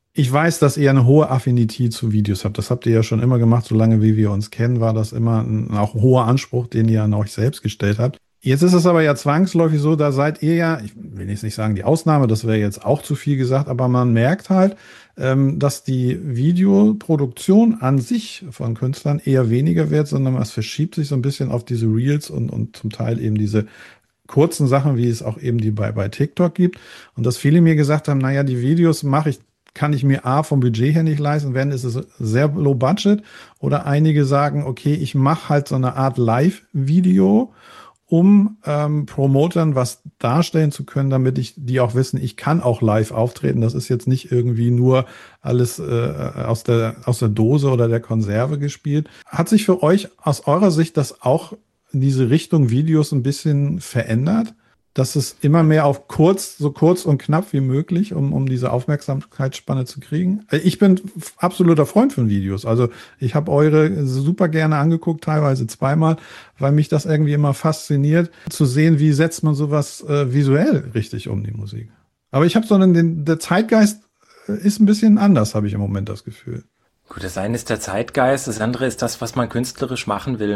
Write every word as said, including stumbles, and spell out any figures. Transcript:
Ich weiß, dass ihr eine hohe Affinität zu Videos habt. Das habt ihr ja schon immer gemacht. Solange wie wir uns kennen, war das immer ein auch ein hoher Anspruch, den ihr an euch selbst gestellt habt. Jetzt ist es aber ja zwangsläufig so, da seid ihr ja, ich will jetzt nicht sagen die Ausnahme, das wäre jetzt auch zu viel gesagt, aber man merkt halt, ähm, dass die Videoproduktion an sich von Künstlern eher weniger wird, sondern es verschiebt sich so ein bisschen auf diese Reels und, und zum Teil eben diese kurzen Sachen, wie es auch eben die bei, bei TikTok gibt. Und dass viele mir gesagt haben, naja, die Videos mache ich, kann ich mir A vom Budget her nicht leisten, wenn es ist sehr low budget. Oder einige sagen, okay, ich mache halt so eine Art Live-Video, um ähm, Promotern was darstellen zu können, damit ich die auch wissen, ich kann auch live auftreten. Das ist jetzt nicht irgendwie nur alles äh, aus der, aus der Dose oder der Konserve gespielt. Hat sich für euch aus eurer Sicht das auch in diese Richtung Videos ein bisschen verändert? Dass es immer mehr auf kurz, so kurz und knapp wie möglich, um, um diese Aufmerksamkeitsspanne zu kriegen. Äh, Ich bin f- absoluter Freund von Videos. Also ich habe eure super gerne angeguckt, teilweise zweimal, weil mich das irgendwie immer fasziniert, zu sehen, wie setzt man sowas äh, visuell richtig um, die Musik. Aber ich habe so einen, den, der Zeitgeist äh, ist ein bisschen anders, habe ich im Moment das Gefühl. Gut, das eine ist der Zeitgeist, das andere ist das, was man künstlerisch machen will.